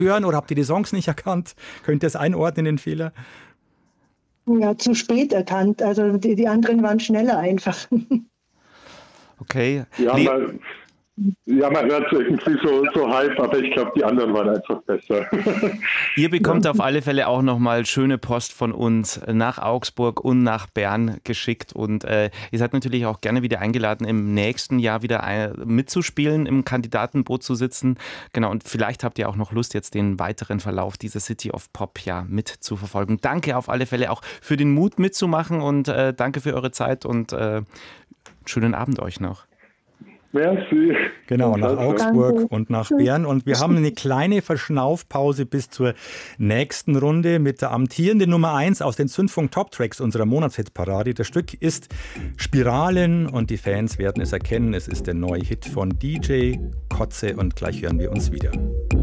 hören oder habt ihr die Songs nicht erkannt? Könnt ihr es einordnen, den Fehler? Ja, zu spät erkannt. Also die anderen waren schneller einfach. Okay. Man hört es irgendwie so halb, aber ich glaube, die anderen waren einfach besser. Ihr bekommt auf alle Fälle auch nochmal schöne Post von uns nach Augsburg und nach Bern geschickt. Und ihr seid natürlich auch gerne wieder eingeladen, im nächsten Jahr wieder mitzuspielen, im Kandidatenboot zu sitzen. Genau, und vielleicht habt ihr auch noch Lust, jetzt den weiteren Verlauf dieser City of Pop ja mitzuverfolgen. Danke auf alle Fälle auch für den Mut mitzumachen und danke für eure Zeit und schönen Abend euch noch. Merci. Genau, nach Augsburg und nach Bern. Und wir haben eine kleine Verschnaufpause bis zur nächsten Runde mit der amtierenden Nummer 1 aus den Zündfunk Top Tracks unserer Monatshitparade. Das Stück ist Spiralen und die Fans werden es erkennen. Es ist der neue Hit von DJ Kotze und gleich hören wir uns wieder.